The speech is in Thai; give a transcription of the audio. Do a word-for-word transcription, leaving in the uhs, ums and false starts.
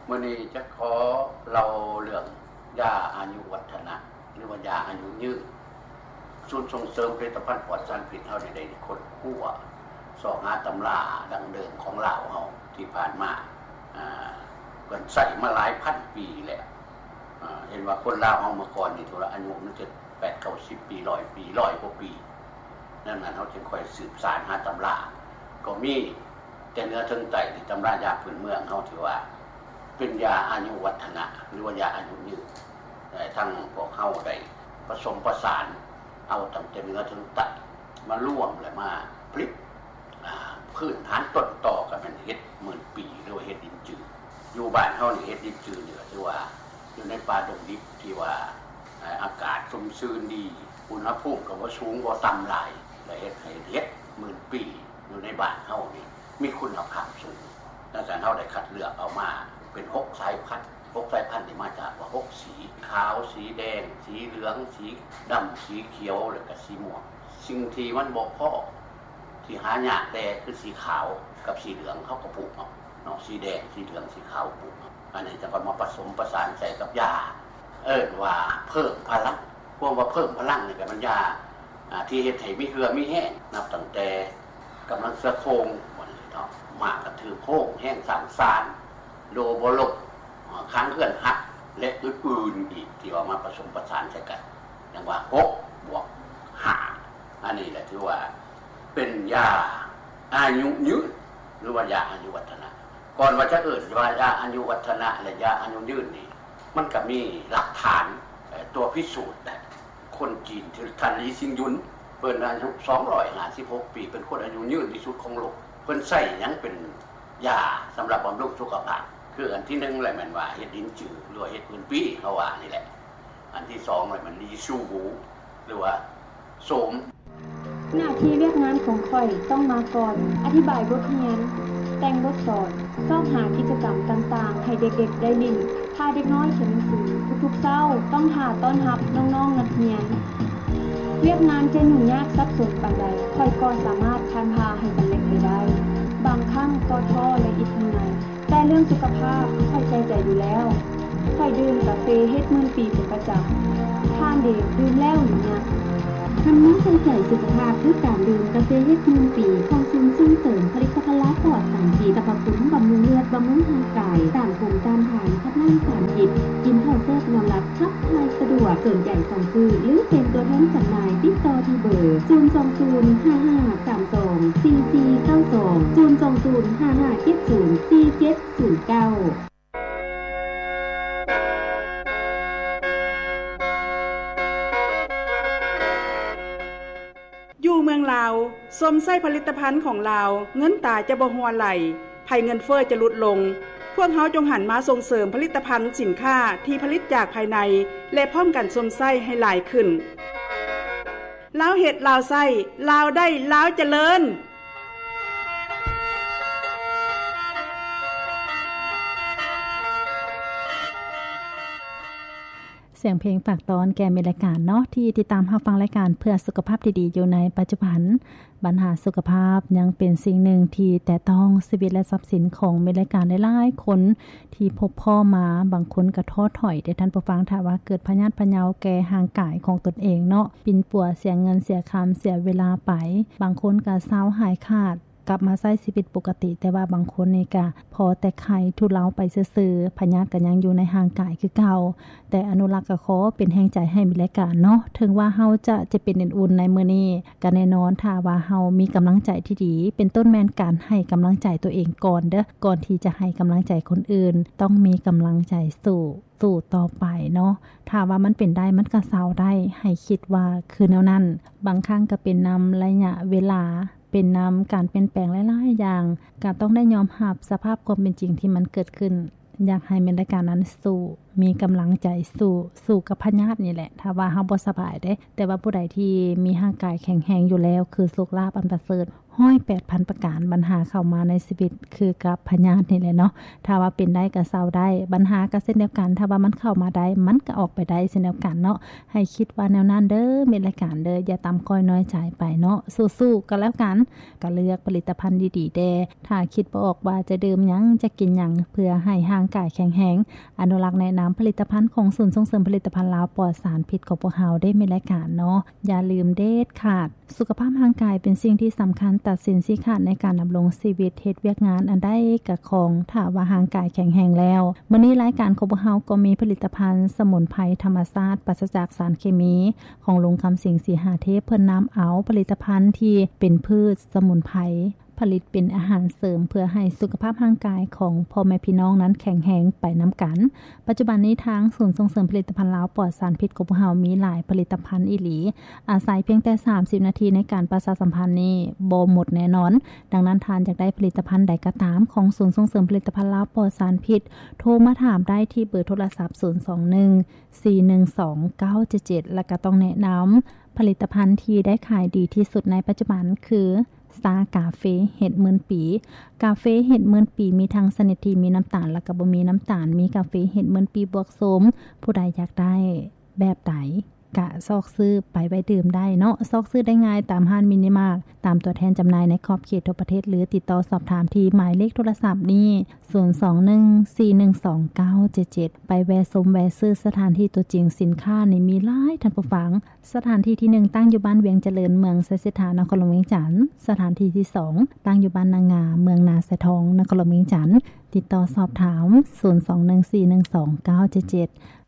มื้อนี้จะขอเราเรื่องยาอายุวัฒนะหรือว่ายาอายุยืนศูนย์ส่งเสริมผลิตภัณฑ์ปลอดสารพิษเฮาได้ได้ค้นคว้าสอบหาตำราดังเดิมของลาวเฮาที่ผ่านมาอ่าเพิ่นใช้มาหลายพันปีแล้วอ่าเห็นว่าคนลาวเฮาเมื่อก่อนนี่ทุละอายุมันจะแปด เก้าสิบปีหนึ่งร้อยปีหนึ่งร้อยกว่าปีนั่นน่ะเฮาจึงค่อยสืบสานหาตำราก็มีแต่เนื้อถึงไตที่ตำรายาพื้นเมืองเฮาถือว่าเป็นยาอายุวัฒนะหรือว่ายาอายุยืนแต่ทั้งพวกเฮาได้ผสมประสานเอาตั้งแต่เนื้อถึงไตมาร่วมและมาผลิตอ่าพื้นฐานต้นตอก็เป็นเฮ็ดหมื่นปีหรือว่าเฮ็ดดินจืดอยู่บ้านเฮานี่เฮ็ดดินจืดนี่ก็ถือว่าอยู่ในป่าดงดิบที่ว่าอากาศชุ่มชื้นดีอุณหภูมิก็บ่สูงบ่ต่ำหลายและเฮ็ดให้เฮ็ดหมื่นปีอยู่ในบ้านเฮานี่มีคุณภาพสูงดังนั้นเฮาได้คัดเลือกเอามาเป็นหกสายพันธุ์หกสายพันธุ์ที่มาจากว่าหกสีขาวสีแดงสีเหลืองสีดำสีเขียวแล้วก็สีม่วงสิ่งที่มันบ่พอที่หายากแต่คือสีขาวกับสีเหลืองเขาก็ปลูกเอาเนาะสีแดงสีเหลืองสีขาวปลูกอันนี้จะก็มาผสมประสานใส่กับยาเอิ้นว่าเพิ่มพลังพวกว่าเพิ่มพลังนี่ก็มันยาอ่าที่เฮ็ดให้มีเหือมีแห้งนับตั้งแต่กำลังเสือโครงบ่นี่เนาะมากก็ถือโครงแห้งสางสารโลบ่ลบค้างเพื่อนหักและอื่นๆอีกที่ว่ามาผสมประสานใส่กันอย่างว่าหกบวกห้าอันนี้แหละที่ว่าเป็นยาอายุยืนหรือว่ายาอายุวัฒนะก่อนว่าจะเอิ้นว่ายาอายุวัฒนะและยาอายุยืนนี่มันก็มีหลักฐานตัวพิสูจน์ได้คนจีนที่ท่านลีซิงยุนเพิ่นอายุสองร้อยห้าสิบหกปีเป็นคนอายุยืนที่สุดของโลกเพิ่นใช้หยังเป็นยาสำหรับบำรุงสุขภาพคืออันที่หนึ่งเลยมันว่าเฮ็ดดินจืดหรือเฮ็ดพื้นปีเขาว่านี่แหละอันที่สองเลยมันลีซูหูหรือว่าโสมหน้าที่เรียกงานของข่อยต้องมาก่อนอธิบายบทเรียนแต่งบทสอนสอบหากิจกรรมต่างๆให้เด็กๆได้เรียนพาเด็กน้อยเขียนหนังสือทุกๆเช้าต้องหาต้อนรับน้องๆนักเรียนเรียกงานจะยุ่งยากซับซ้อนปานใดข่อยก็สามารถผ่านพาให้สำเร็จไปได้บางครั้งก็ท้อและอิดเหนื่อยแต่เรื่องสุขภาพข่อยใส่ใจอยู่แล้วข่อยดื่มกาแฟเฮ็ดมื้อปีเป็นประจำทานเด็กดื่มแล้วนี่นะทำนี้ใส่ใจสุขภาพด้วยการดื่มกาแฟเฮ็ดมื้อปีของศูนย์ส่งเสริมผลิตภัณฑ์และปลอดสารพิษสรรพคุณบำรุงเลือดบำรุงร่างกายต้านภูมิต้านทานคัดล้างสารพิษกินข้าวแซ่บนอนหลับชับทายสะดวกสนใจสั่งซื้อหรือเป็นตัวแทนจำหน่ายติดต่อที่เบอร์ศูนย์ สอง ศูนย์ ห้า ห้า สาม สอง สี่ สี่ เก้า สอง ศูนย์ สอง ศูนย์ ห้า ห้า เจ็ด ศูนย์ สี่ เจ็ด ศูนย์ เก้าอยู่เมืองลาวสมไส้ผลิตภัณฑ์ของลาวเงินตาจะบ่ฮัวไหลภัยเงินเฟ้อจะลดลงพวกเฮาจงหันมาส่งเสริมผลิตภัณฑ์สินค้าที่ผลิตจากภายในและพร้อมกันสมไส้ให้หลายขึ้นลาวเฮ็ดลาวไส้ลาวได้ลาวเจริญเสียงเพลงฝากตอนแก่มีรายการเนาะที่ติดตามรับฟังรายการเพื่อสุขภาพดีๆอยู่ในปัจจุบันปัญหาสุขภาพยังเป็นสิ่งหนึ่งที่แต่ต้องชีวิตและทรัพย์สินของมีรายการหลายๆคนที่พบพ่อมาบางคนก็ท้อถอยได้ท่านผู้ฟังถ้าว่าเกิดพยาธิพะเยาแก่ห่างกายของตนเองเนาะปิ่นปัวเสียเงินเสียคำเสียเวลาไปบางคนก็เศร้าหายขาดกลับมาใช้ชีวิตปกติแต่ว่าบางคนนี่ก็พอแต่ไข้ทุเลาไปซื่อๆพยาธิก็ยังอยู่ในห่างกายคือเก่าแต่อนุรักษ์ก็ขอเป็นแรงใจให้มีรายการเนาะถึงว่าเฮาจะจะเป็นอุ่นๆในมื้อนี้ก็แน่นอนถ้าว่าเฮามีกำลังใจที่ดีเป็นต้นแม่นการให้กำลังใจตัวเองก่อนเด้อก่อนที่จะให้กำลังใจคนอื่นต้องมีกำลังใจสู้สู้ต่อไปเนาะถ้าว่ามันเป็นได้มันก็เซาได้ให้คิดว่าคือแนวนั้นบางครั้งก็เป็นนำระยะเวลาเป็นนำการเปลี่ยนแปลงหลายๆอย่างก็ต้องได้ยอมรับสภาพความเป็นจริงที่มันเกิดขึ้นอยากให้เป็นรายการนั้นสู้มีกำลังใจสู้สู้กับพยาธินี่แหละถ้าว่าเฮาบ่สบายเด้แต่ว่าผู้ใดที่มีร่างกายแข็งแรงอยู่แล้วคือสุขลาภอันประเสริฐหนึ่งร้อยแปดพัน ประการปัญหาเข้ามาในชีวิตคือกับพยาธินี่แหละเนาะถ้าว่าเป็นได้ก็เศร้าได้ปัญหาก็เช่นเดียวกันถ้าว่ามันเข้ามาได้มันก็ออกไปได้เช่นเดียวกันเนาะให้คิดว่าแนวนั้นเด้อเมตรายการเด้ออย่าตามคอยน้อยใจไปเนาะสู้ๆก็แล้วกันก็เลือกผลิตภัณฑ์ดีๆแดถ้าคิดบ่ออกว่าจะดื่มหยังจะกินหยังเพื่อให้ร่างกายแข็งแรงอนุรักษ์แนะนำผลิตภัณฑ์ของศูนย์ส่งเสริมผลิตภัณฑ์ลาวปลอดสารพิษของพวกเฮาได้เมตรายการเนาะอย่าลืมเด็ดขาดสุขภาพร่างกายเป็นสิ่งที่สำคัญตัดสินสิขาดในการดำรงชีวิตเฮ็ดเวียกงานอันใดก็ของถ้าว่าร่างกายแข็งแรงแล้วมื้อนี้รายการของพวกเฮาก็มีผลิตภัณฑ์สมุนไพรธรรมชาติปราศจากสารเคมีของลุงคำสิงสีหาเทพเพิ่นนำเอาผลิตภัณฑ์ที่เป็นพืชสมุนไพรผลิตเป็นอาหารเสริมเพื่อให้สุขภาพร่างกายของพ่อแม่พี่น้องนั้นแข็งแรงไปนํากันปัจจุบันนี้ทางศูนย์ส่งเสริมผลิตภัณฑ์ลาวปลอดสารพิษของพวกเฮามีหลายผลิตภัณฑ์อีหลีอาศัยเพียงแต่สามสิบนาทีในการประชาสัมพันธ์นี้บ่หมดแน่นอนดังนั้นทานอยากได้ผลิตภัณฑ์ใดก็ตามของศูนย์ส่งเสริมผลิตภัณฑ์ลาวปลอดสารพิษโทรมาถามได้ที่เบอร์โทรศัพท์ศูนย์ สอง หนึ่ง สี่ หนึ่ง สอง เก้า เจ็ด เจ็ดและก็ต้องแนะนําผลิตภัณฑ์ที่ได้ขายดีที่สุดในปัจจุบันคือซากาเฟเห็ดหมื่นปีกาเฟเห็ดหมื่นปีมีทั้งชนิดที่มีน้ำตาลและก็บ่มีน้ำตาลมีกาเฟเห็ดหมื่นปีบวกโสมผู้ใดอยากได้แบบใดกะซอกซื้อไปไว้ดื่มได้เนาะซอกซื้อได้ง่ายตามห้างมินิมาร์ทตามตัวแทนจำหน่ายในขอบเขตทั่วประเทศหรือติดต่อสอบถามที่หมายเลขโทรศัพท์นี้ศูนย์ สอง หนึ่ง สี่ หนึ่ง สอง เก้า เจ็ด เจ็ดไปแวะชมแวะซื้อสถานที่ตัวจริงสินค้านี่มีหลายท่านผู้ฟังสถานที่ที่หนึ่งตั้งอยู่บ้านเวียงเจริญเมืองไซสิทธานครหลวงเวียงจันทน์สถานที่ที่สองตั้งอยู่บ้านนางาเมืองนาไซทองนครหลวงเวียงจันทน์ติดต่อสอบถามศูนย์ สอง หนึ่ง สี่ หนึ่ง สอง เก้า เจ็ด เจ็ด